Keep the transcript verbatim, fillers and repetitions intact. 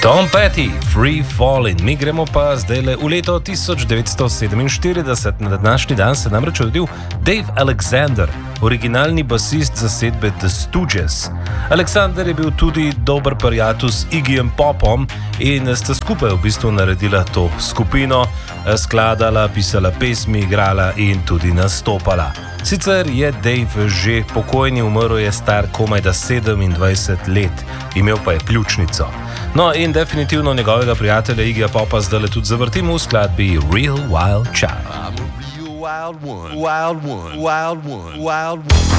Tom Petty, Free Falling. Mi gremo pa zdaj le v leto tisoč devetsto sedeminštirideset. Na današnji dan se namreč rodil Dave Alexander, originalni basist zasedbe The Stooges. Alexander je bil tudi dober prijatelj z Iggyjem Popom in sta skupaj v bistvu naredila to skupino, skladala, pisala pesmi, igrala in tudi nastopala. Sicer je Dave že pokojni, umrl je star komajda sedemindvajset let, imel pa je pljučnico. No in definitivno njegovega prijatelja Iggyja Popa zdaj tudi zavrtimo v skladbi Real Wild Child. I'm a real wild one, wild one, wild one, wild one.